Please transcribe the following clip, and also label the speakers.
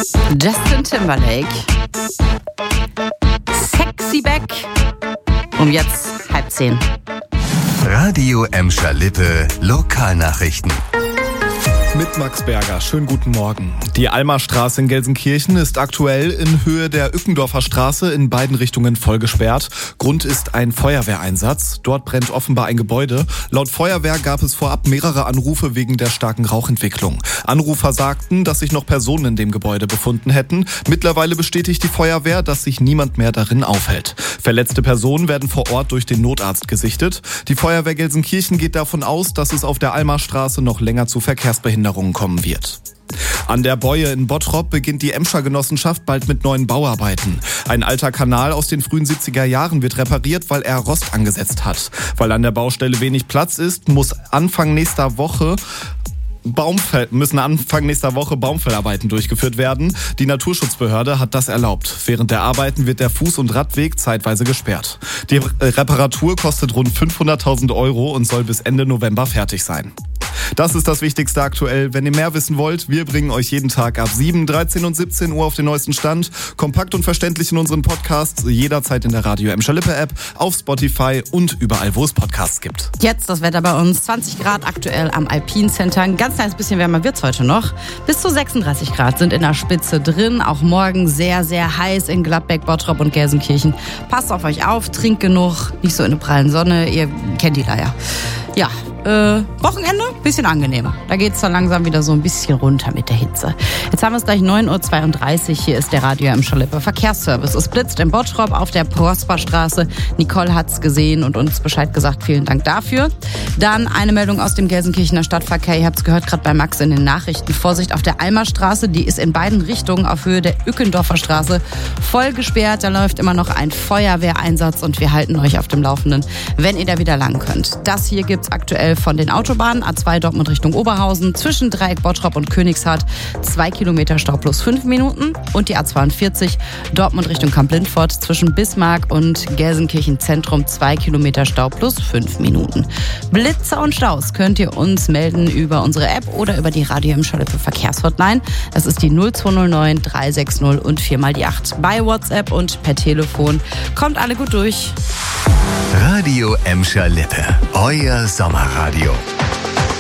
Speaker 1: Justin Timberlake. Sexy Back. Um jetzt 9:30.
Speaker 2: Radio Emscher Lippe Lokalnachrichten.
Speaker 3: Mit Max Berger. Schönen guten Morgen. Die Alma-Straße in Gelsenkirchen ist aktuell in Höhe der Ückendorfer Straße in beiden Richtungen voll gesperrt. Grund ist ein Feuerwehreinsatz. Dort brennt offenbar ein Gebäude. Laut Feuerwehr gab es vorab mehrere Anrufe wegen der starken Rauchentwicklung. Anrufer sagten, dass sich noch Personen in dem Gebäude befunden hätten. Mittlerweile bestätigt die Feuerwehr, dass sich niemand mehr darin aufhält. Verletzte Personen werden vor Ort durch den Notarzt gesichtet. Die Feuerwehr Gelsenkirchen geht davon aus, dass es auf der Alma-Straße noch länger zu Verkehrsbehinderungen kommen wird. An der Boye in Bottrop beginnt die Emscher Genossenschaft bald mit neuen Bauarbeiten. Ein alter Kanal aus den frühen 70er Jahren wird repariert, weil er Rost angesetzt hat. Weil an der Baustelle wenig Platz ist, müssen Anfang nächster Woche Baumfellarbeiten durchgeführt werden. Die Naturschutzbehörde hat das erlaubt. Während der Arbeiten wird der Fuß- und Radweg zeitweise gesperrt. Die Reparatur kostet rund 500.000 € und soll bis Ende November fertig sein. Das ist das Wichtigste aktuell. Wenn ihr mehr wissen wollt, wir bringen euch jeden Tag ab 7, 13 und 17 Uhr auf den neuesten Stand. Kompakt und verständlich in unseren Podcasts, jederzeit in der Radio Emscher Lippe App, auf Spotify und überall, wo es Podcasts gibt.
Speaker 1: Jetzt das Wetter bei uns. 20 Grad aktuell am Alpine Center. Ein ganz kleines bisschen wärmer wird's heute noch. Bis zu 36 Grad sind in der Spitze drin. Auch morgen sehr, sehr heiß in Gladbeck, Bottrop und Gelsenkirchen. Passt auf euch auf, trinkt genug, nicht so in der prallen Sonne. Ihr kennt die Leier. Ja, Wochenende, bisschen angenehmer. Da geht's dann langsam wieder so ein bisschen runter mit der Hitze. Jetzt haben wir es gleich 9:32 Uhr. Hier ist der Radio Emscher Lippe Verkehrsservice. Es blitzt in Bottrop auf der Prosperstraße. Nicole hat's gesehen und uns Bescheid gesagt. Vielen Dank dafür. Dann eine Meldung aus dem Gelsenkirchener Stadtverkehr. Ihr habt's gehört, gerade bei Max in den Nachrichten. Vorsicht auf der Alma-Straße. Die ist in beiden Richtungen auf Höhe der Ückendorfer Straße voll gesperrt. Da läuft immer noch ein Feuerwehreinsatz und wir halten euch auf dem Laufenden, wenn ihr da wieder lang könnt. Das hier gibt's aktuell von den Autobahnen. A2 Dortmund Richtung Oberhausen, zwischen Dreieck Bottrop und Königshardt 2 Kilometer Stau plus 5 Minuten. Und die A42 Dortmund Richtung Kamp-Lindfort zwischen Bismarck und Gelsenkirchen Zentrum 2 Kilometer Stau plus 5 Minuten. Blitzer und Staus könnt ihr uns melden über unsere App oder über die Radio Emscher Lippe Verkehrshotline. Das ist die 0209 360 und 4x8. Bei WhatsApp und per Telefon. Kommt alle gut durch.
Speaker 2: Radio Emscher Lippe, euer Sommerradio.